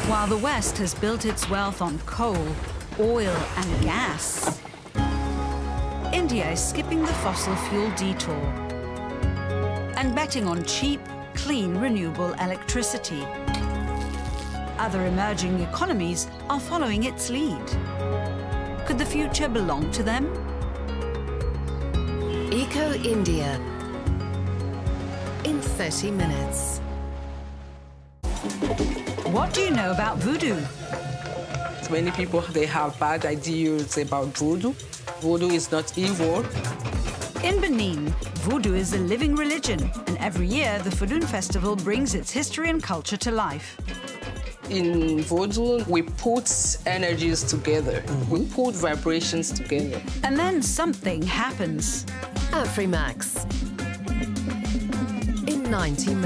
While the West has built its wealth on coal, oil and gas, India is skipping the fossil fuel detour and betting on cheap, clean, renewable electricity. Other emerging economies are following its lead. Could the future belong to them? Eco India in 30 minutes. What do you know about voodoo? Many people, they have bad ideas about voodoo. Voodoo is not evil. In Benin, voodoo is a living religion, and every year the Fudun Festival brings its history and culture to life. In voodoo, we put energies together. We put vibrations together. And then something happens. Afrimax in 90 minutes.